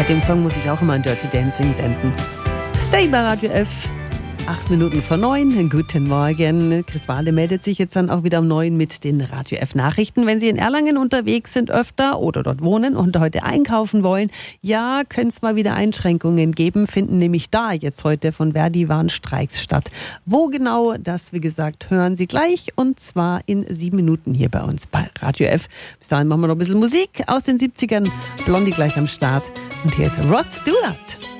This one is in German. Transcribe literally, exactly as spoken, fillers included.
dem Song muss ich auch immer an Dirty Dancing denken. Stay bei Radio F. Acht Minuten vor neun. Guten Morgen. Chris Wahle meldet sich jetzt dann auch wieder um neun mit den Radio F Nachrichten. Wenn Sie in Erlangen unterwegs sind öfter oder dort wohnen und heute einkaufen wollen, ja, könnte es mal wieder Einschränkungen geben, finden nämlich da jetzt heute von Verdi Warnstreiks statt. Wo genau, das wie gesagt, hören Sie gleich und zwar in sieben Minuten hier bei uns bei Radio F. Bis dahin machen wir noch ein bisschen Musik aus den siebzigern. Blondie gleich am Start und hier ist Rod Stewart.